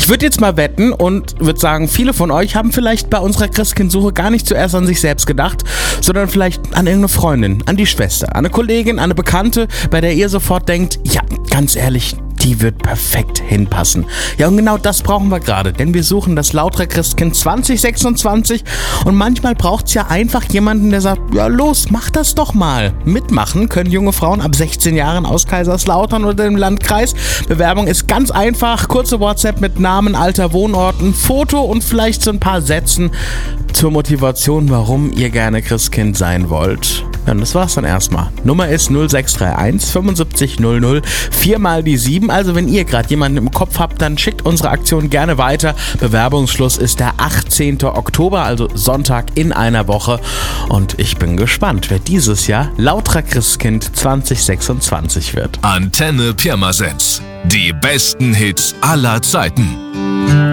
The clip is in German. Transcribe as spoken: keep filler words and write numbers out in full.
würde jetzt mal wetten und würde sagen, viele von euch haben vielleicht bei unserer Christkindsuche gar nicht zuerst an sich selbst gedacht, sondern vielleicht an irgendeine Freundin, an die Schwester, an eine Kollegin, an eine Bekannte, bei der ihr sofort denkt, ja, ganz ehrlich, die wird perfekt hinpassen. Ja, und genau das brauchen wir gerade, denn wir suchen das Lautra Christkind zwanzig sechsundzwanzig und manchmal braucht es ja einfach jemanden, der sagt, ja los, mach das doch mal. Mitmachen können junge Frauen ab sechzehn Jahren aus Kaiserslautern oder dem Landkreis. Bewerbung ist ganz einfach, kurze WhatsApp mit Namen, Alter, Wohnort, ein Foto und vielleicht so ein paar Sätzen zur Motivation, warum ihr gerne Christkind sein wollt. Ja, und das war's dann erstmal. Nummer ist null sechs drei eins fünfundsiebzig null null, viermal die sieben. Also wenn ihr gerade jemanden im Kopf habt, dann schickt unsere Aktion gerne weiter. Bewerbungsschluss ist der achtzehnten Oktober, also Sonntag in einer Woche. Und ich bin gespannt, wer dieses Jahr Lautra Christkind zwanzig sechsundzwanzig wird. Antenne Pirmasens. Die besten Hits aller Zeiten.